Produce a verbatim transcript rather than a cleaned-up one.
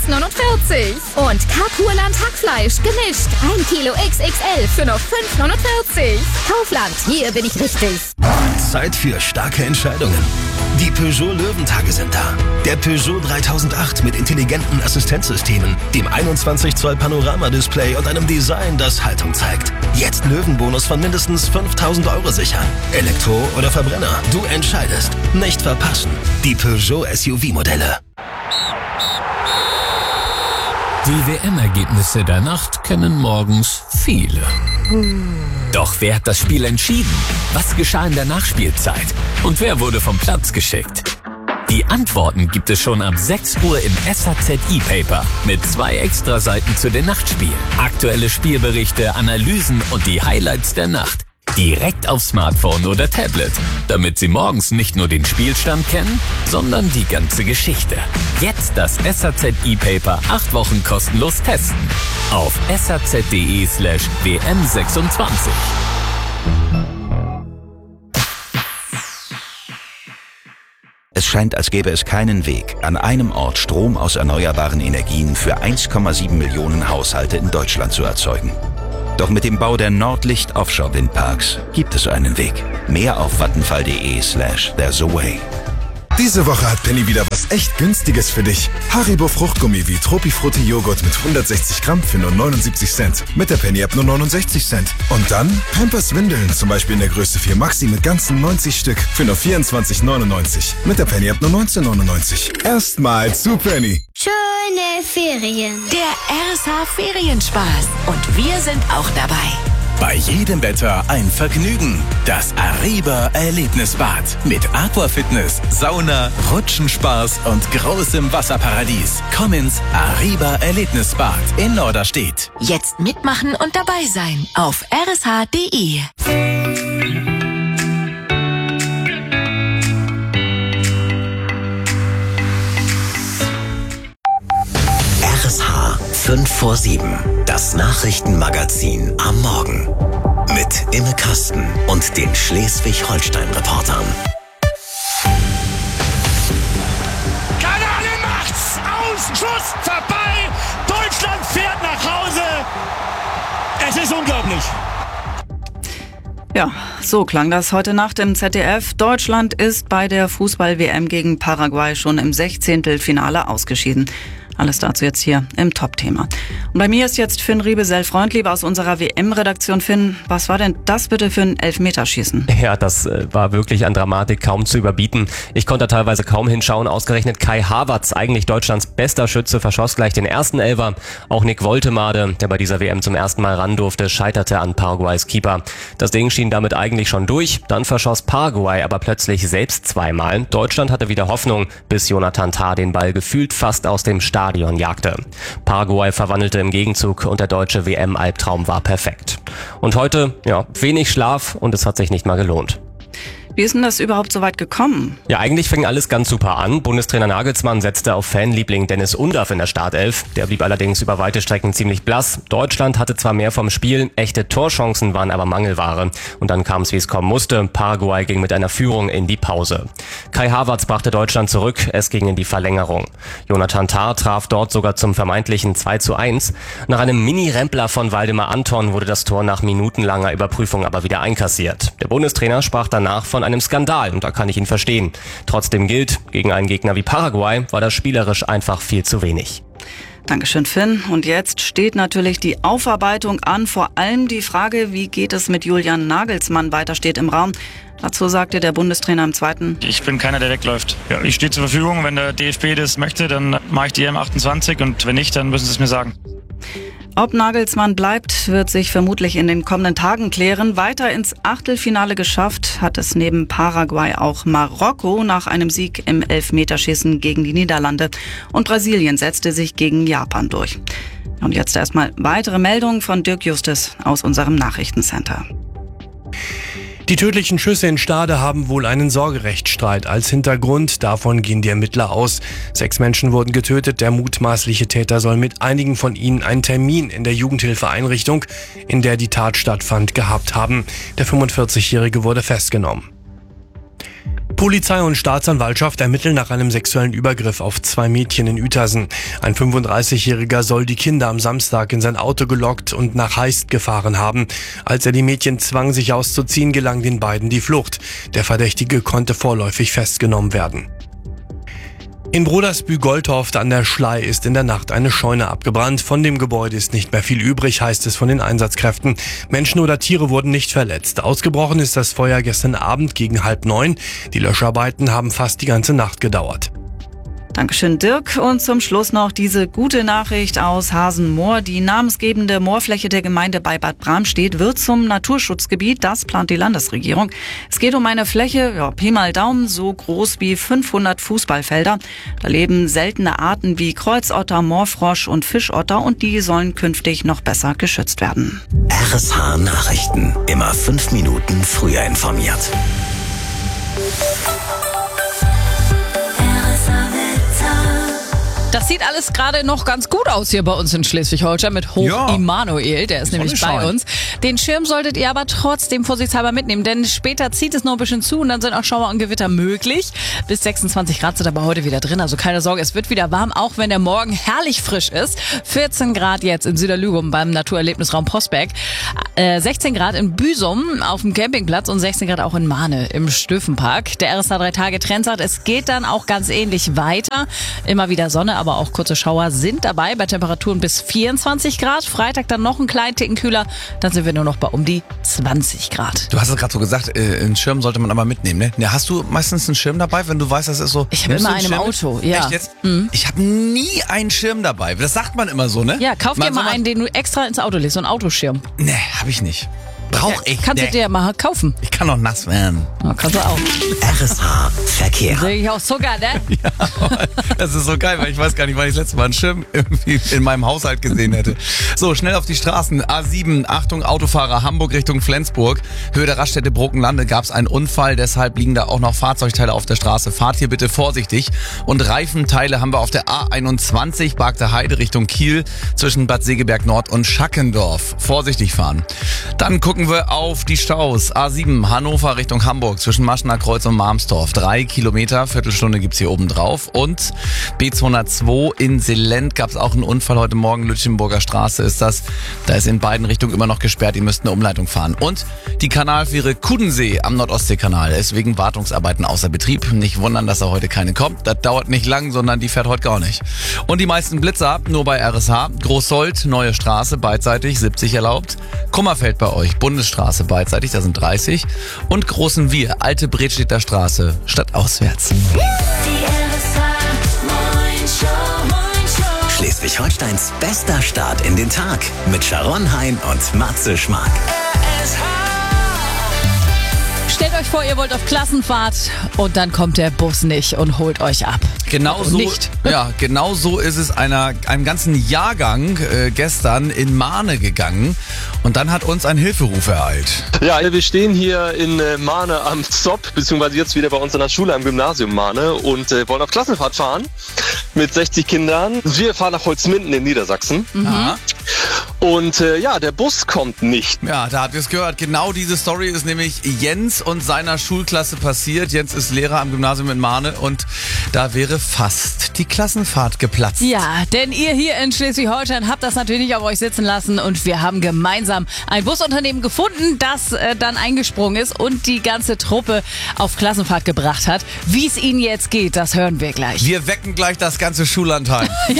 neunundvierzig. Und Carpurland Hackfleisch gemischt. ein Kilo X X L für nur fünf neunundvierzig. Kaufland, hier bin ich richtig. Zeit für starke Entscheidungen. Die Peugeot Löwentage sind da. Der Peugeot dreitausendacht mit intelligenten Assistenzsystemen, dem einundzwanzig Zoll Panorama-Display und einem Design, das Haltung zeigt. Jetzt Löwenbonus von mindestens fünftausend Euro sichern. Elektro oder Verbrenner, du entscheidest. Nicht verpassen. Die Peugeot S U V-Modelle. Die W M-Ergebnisse der Nacht kennen morgens viele. Doch wer hat das Spiel entschieden? Was geschah in der Nachspielzeit? Und wer wurde vom Platz geschickt? Die Antworten gibt es schon ab sechs Uhr im S A Z E-Paper mit zwei Extraseiten zu den Nachtspielen. Aktuelle Spielberichte, Analysen und die Highlights der Nacht. Direkt auf Smartphone oder Tablet, damit Sie morgens nicht nur den Spielstand kennen, sondern die ganze Geschichte. Jetzt das S A Z E-Paper acht Wochen kostenlos testen. Auf saz.de slash wm26. Es scheint, als gäbe es keinen Weg, an einem Ort Strom aus erneuerbaren Energien für eins Komma sieben Millionen Haushalte in Deutschland zu erzeugen. Doch mit dem Bau der Nordlicht Offshore Windparks gibt es einen Weg. Mehr auf vattenfall.de slash there's a way. Diese Woche hat Penny wieder was echt Günstiges für dich. Haribo Fruchtgummi wie Tropifrutti Joghurt mit hundertsechzig Gramm für nur neunundsiebzig Cent. Mit der Penny-App nur neunundsechzig Cent. Und dann Pampers Windeln, zum Beispiel in der Größe vier Maxi mit ganzen neunzig Stück für nur vierundzwanzig neunundneunzig. Mit der Penny-App nur neunzehn neunundneunzig. Erstmal zu Penny. Schöne Ferien. Der R S H Ferienspaß. Und wir sind auch dabei. Bei jedem Wetter ein Vergnügen. Das Ariba Erlebnisbad. Mit Aquafitness, Sauna, Rutschenspaß und großem Wasserparadies. Komm ins Ariba Erlebnisbad in Norderstedt. Jetzt mitmachen und dabei sein. Auf r s h punkt d e. R S H fünf vor sieben, das Nachrichtenmagazin am Morgen. Mit Imme Kasten und den Schleswig-Holstein-Reportern. Kanane macht's! Aus! Schuss! Vorbei! Deutschland fährt nach Hause! Es ist unglaublich! Ja, so klang das heute Nacht im Z D F. Deutschland ist bei der Fußball-W M gegen Paraguay schon im Sechzehntelfinale ausgeschieden. Alles dazu jetzt hier im Top-Thema. Und bei mir ist jetzt Finn Riebesell-Freund, aus unserer W M-Redaktion. Finn, was war denn das bitte für ein Elfmeterschießen? Ja, das äh, war wirklich an Dramatik kaum zu überbieten. Ich konnte teilweise kaum hinschauen. Ausgerechnet Kai Havertz, eigentlich Deutschlands bester Schütze, verschoss gleich den ersten Elfer. Auch Nick Woltemade, der bei dieser W M zum ersten Mal ran durfte, scheiterte an Paraguays Keeper. Das Ding schien damit eigentlich schon durch. Dann verschoss Paraguay aber plötzlich selbst zweimal. Deutschland hatte wieder Hoffnung, bis Jonathan Tah den Ball gefühlt fast aus dem Stadion jagte. Paraguay verwandelte im Gegenzug und der deutsche W M-Albtraum war perfekt. Und heute, ja, wenig Schlaf und es hat sich nicht mal gelohnt. Wie ist denn das überhaupt so weit gekommen? Ja, eigentlich fing alles ganz super an. Bundestrainer Nagelsmann setzte auf Fanliebling Dennis Undaff in der Startelf. Der blieb allerdings über weite Strecken ziemlich blass. Deutschland hatte zwar mehr vom Spiel, echte Torchancen waren aber Mangelware. Und dann kam es, wie es kommen musste. Paraguay ging mit einer Führung in die Pause. Kai Havertz brachte Deutschland zurück, es ging in die Verlängerung. Jonathan Tah traf dort sogar zum vermeintlichen zwei zu eins. Nach einem Mini-Rempler von Waldemar Anton wurde das Tor nach minutenlanger Überprüfung aber wieder einkassiert. Der Bundestrainer sprach danach von einem Skandal und da kann ich ihn verstehen. Trotzdem gilt, gegen einen Gegner wie Paraguay war das spielerisch einfach viel zu wenig. Dankeschön, Finn. Und jetzt steht natürlich die Aufarbeitung an. Vor allem die Frage, wie geht es mit Julian Nagelsmann weiter, steht im Raum. Dazu sagte der Bundestrainer im Zweiten: Ich bin keiner, der wegläuft. Ja, ich stehe zur Verfügung. Wenn der D F B das möchte, dann mache ich die E M achtundzwanzig und wenn nicht, dann müssen sie es mir sagen. Ob Nagelsmann bleibt, wird sich vermutlich in den kommenden Tagen klären. Weiter ins Achtelfinale geschafft hat es neben Paraguay auch Marokko nach einem Sieg im Elfmeterschießen gegen die Niederlande. Und Brasilien setzte sich gegen Japan durch. Und jetzt erstmal weitere Meldungen von Dirk Justus aus unserem Nachrichtencenter. Die tödlichen Schüsse in Stade haben wohl einen Sorgerechtsstreit als Hintergrund. Davon gehen die Ermittler aus. Sechs Menschen wurden getötet. Der mutmaßliche Täter soll mit einigen von ihnen einen Termin in der Jugendhilfeeinrichtung, in der die Tat stattfand, gehabt haben. Der fünfundvierzigjährige wurde festgenommen. Polizei und Staatsanwaltschaft ermitteln nach einem sexuellen Übergriff auf zwei Mädchen in Uetersen. Ein fünfunddreißigjähriger soll die Kinder am Samstag in sein Auto gelockt und nach Heist gefahren haben. Als er die Mädchen zwang, sich auszuziehen, gelang den beiden die Flucht. Der Verdächtige konnte vorläufig festgenommen werden. In Brodersbü-Goldhoft an der Schlei ist in der Nacht eine Scheune abgebrannt. Von dem Gebäude ist nicht mehr viel übrig, heißt es von den Einsatzkräften. Menschen oder Tiere wurden nicht verletzt. Ausgebrochen ist das Feuer gestern Abend gegen halb neun. Die Löscharbeiten haben fast die ganze Nacht gedauert. Dankeschön, Dirk. Und zum Schluss noch diese gute Nachricht aus Hasenmoor. Die namensgebende Moorfläche der Gemeinde bei Bad Bramstedt wird zum Naturschutzgebiet. Das plant die Landesregierung. Es geht um eine Fläche, ja, Pi mal Daumen, so groß wie fünfhundert Fußballfelder. Da leben seltene Arten wie Kreuzotter, Moorfrosch und Fischotter und die sollen künftig noch besser geschützt werden. R S H Nachrichten. Immer fünf Minuten früher informiert. Das sieht alles gerade noch ganz gut aus hier bei uns in Schleswig-Holstein mit Hoch ja. Immanuel, der ist nämlich bei uns. Den Schirm solltet ihr aber trotzdem vorsichtshalber mitnehmen, denn später zieht es noch ein bisschen zu und dann sind auch Schauer und Gewitter möglich. Bis sechsundzwanzig Grad sind aber heute wieder drin, also keine Sorge, es wird wieder warm, auch wenn der Morgen herrlich frisch ist. vierzehn Grad jetzt in Süderlügum beim Naturerlebnisraum Postberg, äh, sechzehn Grad in Büsum auf dem Campingplatz und sechzehn Grad auch in Mahne im Stöfenpark. Der R S H drei Tage Trend sagt, es geht dann auch ganz ähnlich weiter. Immer wieder Sonne, aber auch kurze Schauer sind dabei bei Temperaturen bis vierundzwanzig Grad. Freitag dann noch einen kleinen Ticken kühler, dann sind wir nur noch bei um die zwanzig Grad. Du hast es gerade so gesagt, äh, einen Schirm sollte man aber mitnehmen, ne? Ja, hast du meistens einen Schirm dabei, wenn du weißt, das ist so... Ich habe immer einen im Auto, ja. Echt jetzt? Mhm. Ich habe nie einen Schirm dabei. Das sagt man immer so, ne? Ja, kauf man dir mal einen, den du extra ins Auto legst, so einen Autoschirm. Ne, habe ich nicht. Brauch ja, ich Kannst nee. du dir ja mal kaufen. Ich kann auch nass werden. Ja, kannst du auch. R S H Verkehr. Sehe ich auch Zucker, ne? Ja, das ist so geil, weil ich weiß gar nicht, wann ich das letzte Mal einen Schirm irgendwie in meinem Haushalt gesehen hätte. So, schnell auf die Straßen. A sieben, Achtung, Autofahrer, Hamburg Richtung Flensburg. Höhe der Raststätte Bruckenlande gab es einen Unfall, deshalb liegen da auch noch Fahrzeugteile auf der Straße. Fahrt hier bitte vorsichtig. Und Reifenteile haben wir auf der A einundzwanzig, Bargter Heide Richtung Kiel, zwischen Bad Segeberg Nord und Schackendorf. Vorsichtig fahren. Dann gucken wir auf die Staus. A sieben, Hannover Richtung Hamburg, zwischen Maschener Kreuz und Marmsdorf. Drei Kilometer, Viertelstunde gibt's hier oben drauf. Und B zweihundertzwei in Selent gab's auch einen Unfall heute Morgen. Lütchenburger Straße ist das. Da ist in beiden Richtungen immer noch gesperrt. Ihr müsst eine Umleitung fahren. Und die Kanalfähre Kudensee am Nordostseekanal ist wegen Wartungsarbeiten außer Betrieb. Nicht wundern, dass da heute keine kommt. Das dauert nicht lang, sondern die fährt heute gar nicht. Und die meisten Blitzer nur bei R S H. Großsold, neue Straße, beidseitig, siebzig erlaubt. Kummerfeld bei euch, Bundesstraße beidseitig, da sind dreißig. Und Großen Wir, alte Bredstädter Straße, stadtauswärts. Schleswig-Holsteins bester Start in den Tag mit Sharon Hein und Matze Schmark. Stellt euch vor, ihr wollt auf Klassenfahrt und dann kommt der Bus nicht und holt euch ab. Genau so, nicht. Ja, genau so ist es einer, einem ganzen Jahrgang äh, gestern in Mahne gegangen und dann hat uns ein Hilferuf ereilt. Ja, wir stehen hier in äh, Mahne am Zopp, beziehungsweise jetzt wieder bei uns in der Schule am Gymnasium Mahne und äh, wollen auf Klassenfahrt fahren mit sechzig Kindern. Wir fahren nach Holzminden in Niedersachsen. Mhm. Und äh, ja, der Bus kommt nicht. Ja, da habt ihr es gehört. Genau diese Story ist nämlich Jens und seiner Schulklasse passiert. Jens ist Lehrer am Gymnasium in Mahne und da wäre fast die Klassenfahrt geplatzt. Ja, denn ihr hier in Schleswig-Holstein habt das natürlich nicht auf euch sitzen lassen und wir haben gemeinsam ein Busunternehmen gefunden, das äh, dann eingesprungen ist und die ganze Truppe auf Klassenfahrt gebracht hat. Wie es ihnen jetzt geht, das hören wir gleich. Wir wecken gleich das ganze Schulland heim.